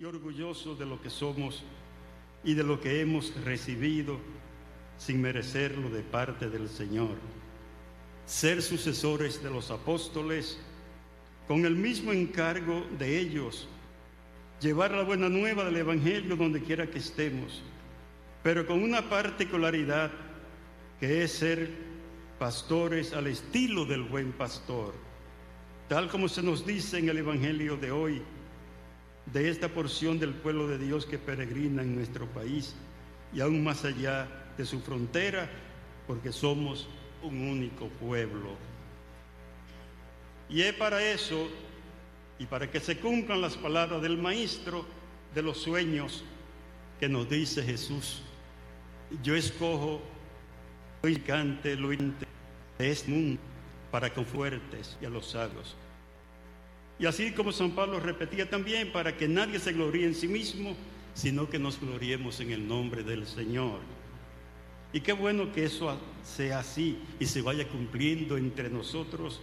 y orgullosos de lo que somos y de lo que hemos recibido sin merecerlo de parte del Señor. Ser sucesores de los apóstoles con el mismo encargo de ellos, llevar la buena nueva del Evangelio donde quiera que estemos, pero con una particularidad que es ser pastores al estilo del buen pastor, tal como se nos dice en el Evangelio de hoy, de esta porción del pueblo de Dios que peregrina en nuestro país y aún más allá de su frontera, porque somos un único pueblo. Y es para eso, y para que se cumplan las palabras del Maestro de los sueños, que nos dice Jesús: yo escojo lo insignificante, lo inútil de este mundo para que fuertes y a los sabios. Y así como San Pablo repetía también, para que nadie se gloríe en sí mismo, sino que nos gloriemos en el nombre del Señor. Y qué bueno que eso sea así y se vaya cumpliendo entre nosotros,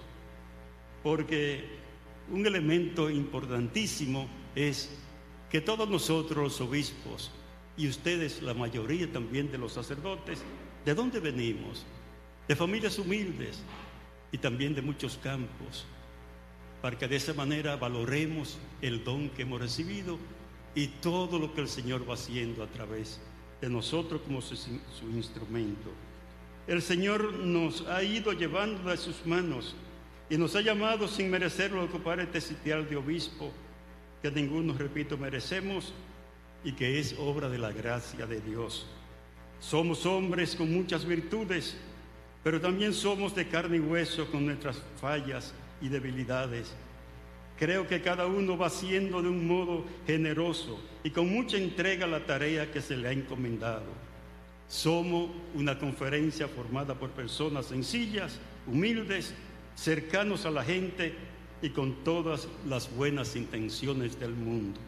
porque un elemento importantísimo es que todos nosotros los obispos y ustedes, la mayoría también de los sacerdotes, ¿de dónde venimos? De familias humildes y también de muchos campos, para que de esa manera valoremos el don que hemos recibido y todo lo que el Señor va haciendo a través de nosotros como su instrumento. El Señor nos ha ido llevando de sus manos y nos ha llamado sin merecerlo a ocupar este sitial de obispo que ninguno, repito, merecemos y que es obra de la gracia de Dios. Somos hombres con muchas virtudes, pero también somos de carne y hueso con nuestras fallas y debilidades. Creo que cada uno va haciendo de un modo generoso y con mucha entrega la tarea que se le ha encomendado. Somos una conferencia formada por personas sencillas, humildes, cercanos a la gente y con todas las buenas intenciones del mundo.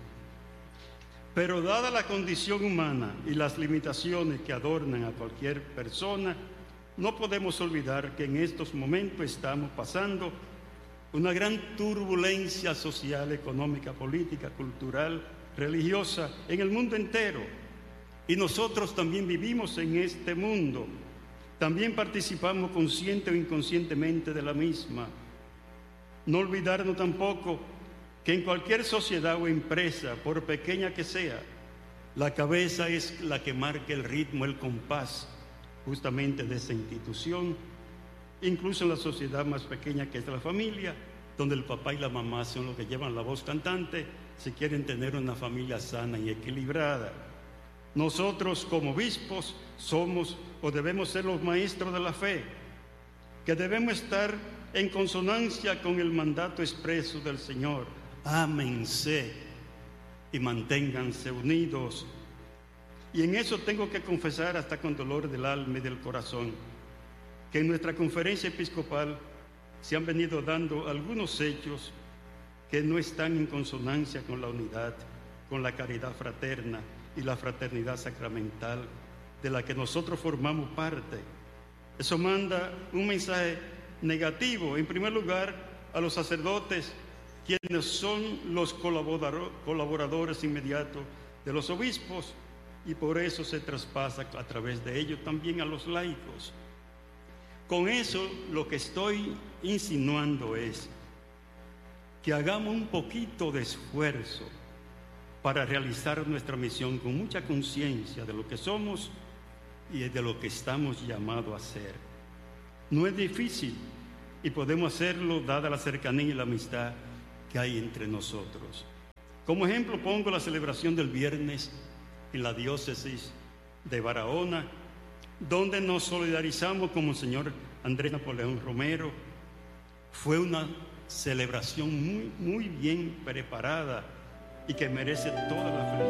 Pero dada la condición humana y las limitaciones que adornan a cualquier persona, no podemos olvidar que en estos momentos estamos pasando una gran turbulencia social, económica, política, cultural, religiosa en el mundo entero. Y nosotros también vivimos en este mundo. También participamos consciente o inconscientemente de la misma. No olvidarnos tampoco que en cualquier sociedad o empresa, por pequeña que sea, la cabeza es la que marca el ritmo, el compás, justamente de esa institución. Incluso en la sociedad más pequeña que es la familia, donde el papá y la mamá son los que llevan la voz cantante, si quieren tener una familia sana y equilibrada. Nosotros como obispos somos o debemos ser los maestros de la fe, que debemos estar en consonancia con el mandato expreso del Señor: ámense y manténganse unidos. Y en eso tengo que confesar, hasta con dolor del alma y del corazón, que en nuestra conferencia episcopal se han venido dando algunos hechos que no están en consonancia con la unidad, con la caridad fraterna y la fraternidad sacramental de la que nosotros formamos parte. Eso manda un mensaje negativo, en primer lugar, a los sacerdotes, quienes son los colaboradores inmediatos de los obispos, y por eso se traspasa a través de ellos también a los laicos. Con eso lo que estoy insinuando es que hagamos un poquito de esfuerzo para realizar nuestra misión con mucha conciencia de lo que somos y de lo que estamos llamados a hacer. No es difícil y podemos hacerlo dada la cercanía y la amistad que hay entre nosotros. Como ejemplo pongo la celebración del viernes en la diócesis de Barahona, donde nos solidarizamos con Monseñor Andrés Napoleón Romero. Fue una celebración muy bien preparada y que merece toda la felicidad.